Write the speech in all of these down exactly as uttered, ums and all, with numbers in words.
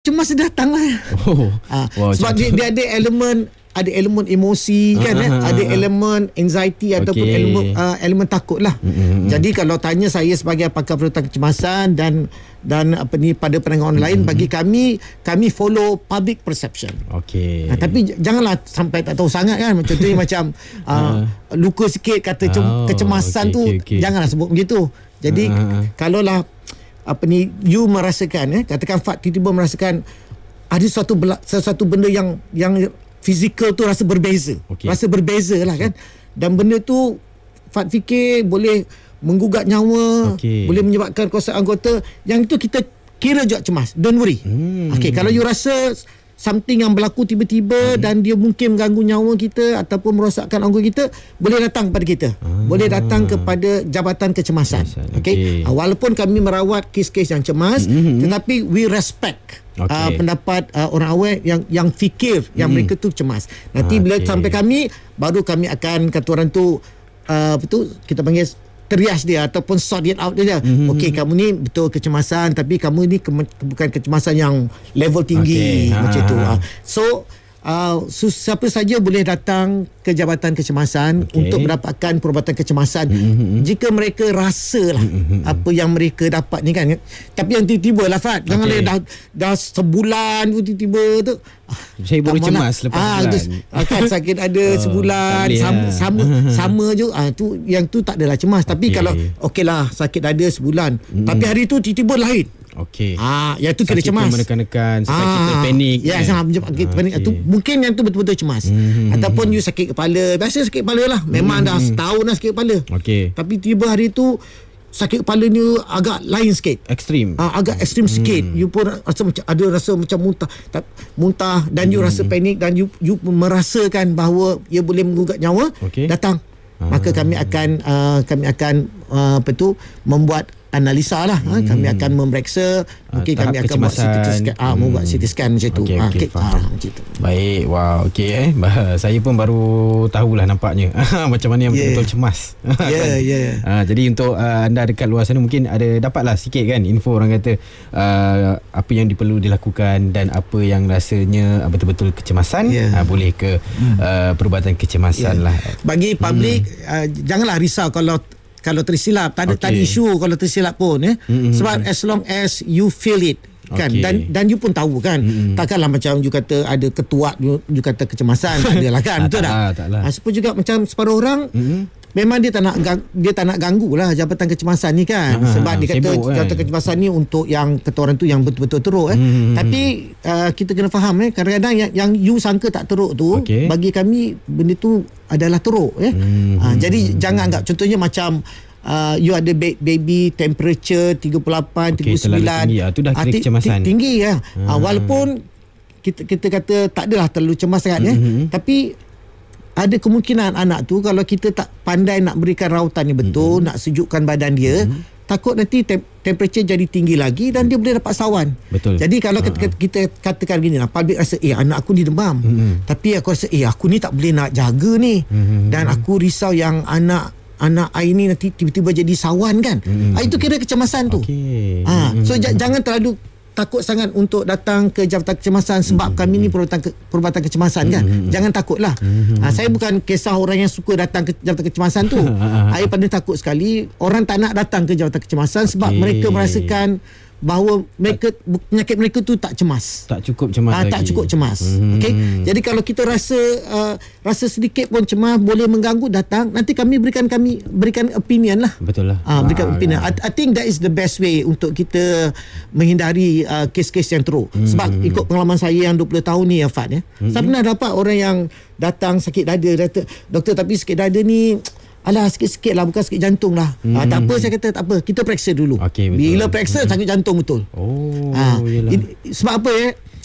cemas datang lah. Oh. Ha, Wow, sebab dia, dia ada elemen ada elemen emosi kan, Ah, eh? ah, ada ah. elemen anxiety ataupun Okey. elemen uh, elemen takut lah. Mm-hmm. Jadi kalau tanya saya sebagai pakar perawatan kecemasan dan dan apa ni pada pandangan orang lain, Mm-hmm. bagi kami kami follow public perception. Okey. Ha, tapi j- janganlah sampai tak tahu sangat kan. Contohnya macam uh, luka sikit kata ce- Oh, kecemasan okey, tu okey, okey. janganlah sebut begitu. Jadi Ah, ah. kalaulah apa ni you merasakan eh katakan Fat tiba-tiba merasakan ada suatu bela- sesuatu benda yang yang fizikal tu rasa berbeza. Okey. Rasa berbeza lah kan. Dan benda tu Fat fikir boleh menggugat nyawa, Okey. boleh menyebabkan kerosakan anggota, yang itu kita kira juga cemas. Don't worry. Hmm. Okey, kalau you rasa something yang berlaku tiba-tiba hmm. dan dia mungkin mengganggu nyawa kita ataupun merosakkan anggota kita, boleh datang kepada kita. Ah. Boleh datang kepada Jabatan Kecemasan. Kecemasan, Okey. okey. Uh, walaupun kami merawat kes-kes yang cemas, Mhm. tetapi we respect Okey. uh, pendapat uh, orang awam yang yang fikir yang Hmm. mereka tu cemas. Nanti bila Okey. sampai kami, baru kami akan kata orang tu uh, apa tu kita panggil terias dia ataupun sort it out dia. Mm-hmm. Okey, kamu ni betul kecemasan, tapi kamu ni ke- bukan kecemasan yang level tinggi. Okey. Macam Ha, tu. ha, ha. Uh, so uh, siapa saja boleh datang ke Jabatan Kecemasan Okey. untuk mendapatkan perubatan kecemasan. Mm-hmm. Jika mereka rasa lah Mm-hmm. apa yang mereka dapat ni kan. Tapi yang tiba-tiba lah Fat, jangan Okey. dah dah sebulan tu tiba-tiba tu Saya baru tak maulah. cemas lepas ah, sebulan. tu, ah, kan sakit ada Oh, sebulan tak boleh sama, lah. sama sama je ah, tu yang tu tak adalah cemas. Tapi Okey. kalau okeylah sakit dada sebulan, Mm. tapi hari tu tiba-tiba lain. Okey. Ah, yang tu kira Sakit cemas. pun menekan-nekan sampai kita panik. Ya, kan? sangat kita Ah, panik. okey. Tu mungkin yang tu betul-betul cemas. Mhm. Ataupun you sakit kepala. Biasa sakit kepala lah. Memang dah setahun dah sakit kepala. Okey. Tapi tiba hari tu sakit kepala ni agak lain sikit. Ekstrim. Ah, agak ekstrim sikit. You pun rasa macam ada rasa macam muntah, tak, muntah dan you rasa panik dan you you merasakan bahawa ia boleh menggugat nyawa. Okey. Datang. Maka kami akan uh, kami akan uh, apa tu membuat analisa lah. Ha, kami akan memeriksa, mungkin tahap kami akan buat C T kecemasan. scan, ah, membuat C T scan macam tu. Okey, Ah, okey, okey, faham. ah, macam tu. Baik, wow, okey eh. Bah, saya pun baru tahulah nampaknya macam mana yang Yeah. betul-betul cemas. Ya, ya. Ah, jadi untuk uh, anda dekat luar sana mungkin ada dapatlah sikit kan info orang kata uh, apa yang diperlu dilakukan dan apa yang rasanya uh, betul-betul kecemasan, Yeah. uh, boleh ke uh, perubatan kecemasan Ya. lah. Bagi public, uh, janganlah risau kalau kalau tersilap. Tak ada, tak ada Okey. isu kalau tersilap pun. Eh. Mm-mm. Sebab as long as you feel it. Kan? Okey. Dan dan you pun tahu kan. Mm-mm. Takkanlah macam you kata ada ketuat, you, you kata kecemasan. Tak adalah kan. Ah, Betul tak tak? lah, tak lah. Ah, seperti juga macam separuh orang, Mm-mm. memang dia tak nak gang, dia tak nak ganggu lah Jabatan Kecemasan ni kan. Ah, Sebab dia kata sibuk kan. Jabatan Kecemasan ni untuk yang kata orang tu yang betul-betul teruk. Eh. Hmm. Tapi uh, kita kena faham eh, kadang-kadang yang, yang you sangka tak teruk tu, Okey. bagi kami benda tu adalah teruk. Eh. Hmm. Ah, jadi jangan anggap contohnya macam Uh, you ada ba- baby temperature tiga puluh lapan, Okey, tiga puluh sembilan. terlalu tinggi. Ah, tu dah kira ti- kecemasan. ti- Tinggi ya. Ah, walaupun kita kita kata tak adalah terlalu cemas sangat ya. Mhm. Tapi ada kemungkinan anak tu kalau kita tak pandai nak berikan rawatan yang betul, nak sejukkan badan dia, takut nanti tem- temperature jadi tinggi lagi dan dia boleh dapat sawan. Betul. Jadi kalau kita, kita katakan gini lah, public rasa eh anak aku ni demam. Mhm. Tapi aku rasa eh aku ni tak boleh nak jaga ni. Mhm. Dan aku risau yang anak anak I ni nanti tiba-tiba jadi sawan kan. Mhm. Ah, itu kira kecemasan tu. Okey. Ah, Mhm. so j- jangan terlalu takut sangat untuk datang ke Jabatan Kecemasan sebab mm-hmm. kami ni perubatan, ke, perubatan kecemasan kan. Mm-hmm. Jangan takutlah. Mm-hmm. Ha, saya bukan kisah orang yang suka datang ke Jabatan Kecemasan tu. Saya pada takut sekali orang tak nak datang ke Jabatan Kecemasan sebab Okey. mereka merasakan bahawa mereka penyakit mereka tu tak cemas. Tak cukup cemas Ah, lagi. tak cukup cemas. Hmm. Okey. Jadi kalau kita rasa uh, rasa sedikit pun cemas boleh mengganggu, datang, nanti kami berikan kami berikan opinion lah. Betul lah. Ah, berikan Ah, opinion. I, I think that is the best way untuk kita menghindari uh, kes-kes yang teruk. Hmm. Sebab ikut pengalaman saya yang dua puluh tahun ni ya Fat ya. Hmm. Saya pernah dapat orang yang datang sakit dada, doktor, doktor tapi sakit dada ni alah sikit-sikit lah, bukan sakit jantung lah. Hmm. Ah, tak apa, saya kata tak apa, kita periksa dulu. Okey, betul. Bila periksa sakit jantung betul. Oh, Ah, yelah. ini- sebab apa ya?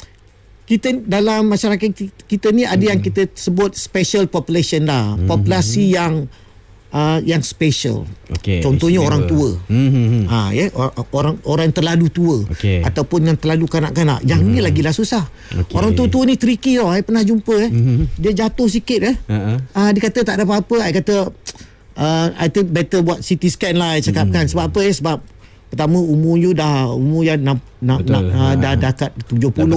Kita dalam masyarakat kita, kita ni ada yang kita sebut special population lah. Populasi yang uh, yang special. Okey, Contohnya istimewa. orang tua. Hmm. Ha ya, or- orang orang yang terlalu tua. Okey. Ataupun yang terlalu kanak-kanak. Yang ni lagi lah susah. Okey. Orang tua-tua ni tricky tau. Saya pernah jumpa eh. Mhm. Dia jatuh sikit eh. Ha-ha. Ah, dia kata tak ada apa-apa. Saya kata uh, I think better buat C T scan lah. Saya cakap kan. Sebab apa eh? Sebab pertama umur you dah umur yang nak nak, nak uh, dah dah kat tujuh puluh